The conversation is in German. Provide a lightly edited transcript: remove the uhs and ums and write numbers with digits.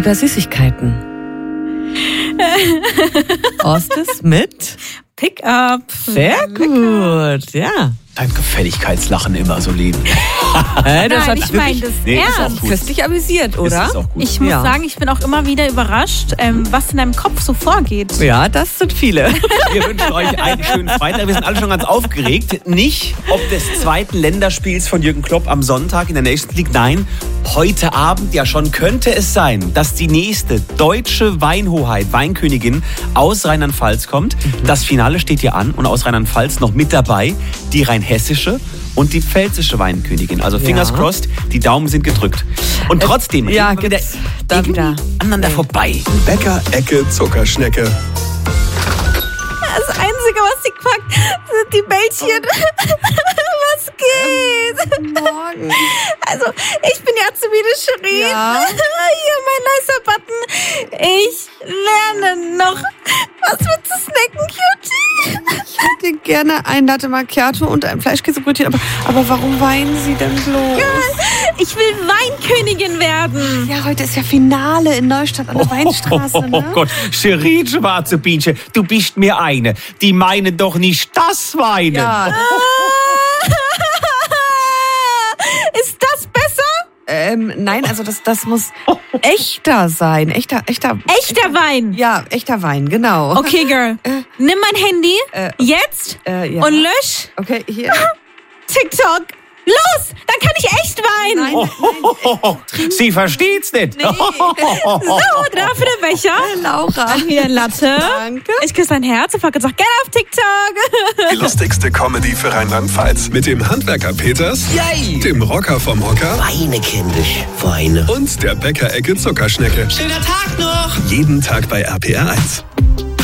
oder Süßigkeiten? Ostes mit Pickup. Sehr gut, ja. Dein Gefälligkeitslachen immer so lieben. Nein, ich meine das ernst. Köstlich amüsiert, oder? Das ist auch gut. Ich muss sagen, ich bin auch immer wieder überrascht, was in deinem Kopf so vorgeht. Ja, das sind viele. Wir wünschen euch einen schönen Freitag. Wir sind alle schon ganz aufgeregt. Nicht ob des zweiten Länderspiels von Jürgen Klopp am Sonntag in der Nations League. Nein, heute Abend ja schon könnte es sein, dass die nächste deutsche Weinhoheit, Weinkönigin aus Rheinland-Pfalz kommt. Das Finale steht hier an und aus Rheinland-Pfalz noch mit dabei die rheinhessische und die pfälzische Weinkönigin. Also fingers crossed, die Daumen sind gedrückt. Und trotzdem ja, reden wir gibt's da wieder aneinander vorbei. Bäcker-Ecke Zuckerschnecke. Das Einzige, was sie packt, sind die Bällchen. Was geht? Morgen. Also, ich bin ja zu wieder Shirin. Ja. Hier, mein nicer Button. Ich lerne noch was mit zu snacken, Cutie. Ich hätte gerne ein Latte Macchiato und ein Fleischkäsebrötchen. Aber warum weinen Sie denn bloß? Ich will Weinkönigin werden. Ja, heute ist ja Finale in Neustadt an der Weinstraße, ne? Oh Gott, Shirin, schwarze Bienchen, du bist mir eine. Die meinen doch nicht das Weinen. Ja. Ist das besser? Nein, also das muss echter sein. Echter Wein. Ja, echter Wein, genau. Okay, Girl. Nimm mein Handy jetzt Ja. und lösch Okay, hier. TikTok. Los, dann kann ich echt weinen. Nein. Sie versteht's nicht. So, dafür der Becher. Laura. Hier ein Latte. Danke. Ich küsse dein Herz und Volker sagt, gerne auf TikTok. Die lustigste Comedy für Rheinland-Pfalz. Mit dem Handwerker Peters, Yay! dem Rocker vom Hocker Weine, kindisch, Weine. und der Bäcker-Ecke Zuckerschnecke. Schöner Tag noch! Jeden Tag bei RPR 1.